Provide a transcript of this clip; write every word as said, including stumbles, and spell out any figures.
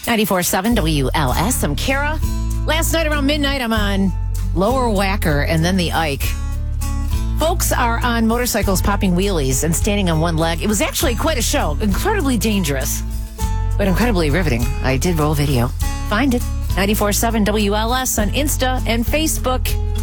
ninety-four point seven W L S. I'm Kara. Last night around midnight, I'm on Lower Wacker and then the Ike. Folks are on motorcycles popping wheelies and standing on one leg. It was actually quite a show. Incredibly dangerous, but incredibly riveting. I did roll video. Find it. ninety-four point seven W L S on Insta and Facebook.